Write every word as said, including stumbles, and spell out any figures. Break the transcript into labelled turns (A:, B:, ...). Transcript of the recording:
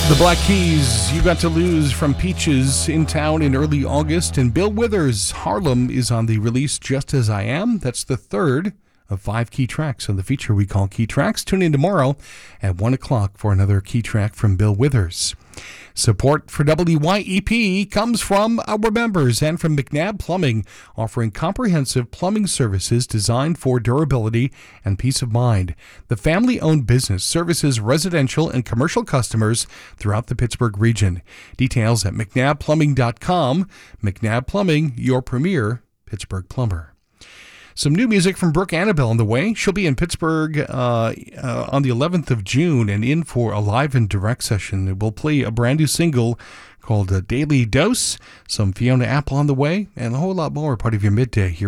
A: The Black Keys, You Got to Lose from Peaches, in town in early August. And Bill Withers, Harlem, is on the release Just As I Am. That's the third of five key tracks on the feature we call Key Tracks. Tune in tomorrow at one o'clock for another key track from Bill Withers. Support for W Y E P comes from our members and from McNabb Plumbing, offering comprehensive plumbing services designed for durability and peace of mind. The family-owned business services residential and commercial customers throughout the Pittsburgh region. Details at mcnabb plumbing dot com. McNabb Plumbing, your premier Pittsburgh plumber. Some new music from Brooke Annabelle on the way. She'll be in Pittsburgh uh, uh, on the eleventh of June and in for a live and direct session. We'll play a brand new single called uh, Daily Dose, some Fiona Apple on the way, and a whole lot more part of your midday here.